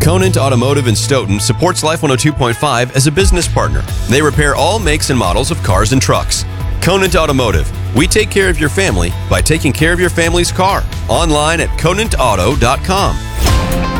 Conant Automotive in Stoughton supports Life 102.5 as a business partner. They repair all makes and models of cars and trucks. Conant Automotive. We take care of your family by taking care of your family's car. Online at ConantAuto.com.